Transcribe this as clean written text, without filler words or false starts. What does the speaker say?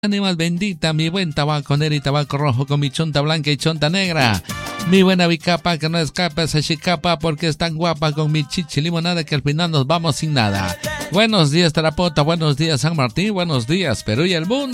Animal bendita, mi buen tabaco negro y tabaco rojo con mi chonta blanca y chonta negra. Mi buena bicapa que no escapa esa chicapa porque es tan guapa con mi chichi limonada que al final nos vamos sin nada. Buenos días Tarapota, buenos días San Martín, buenos días Perú y el mundo.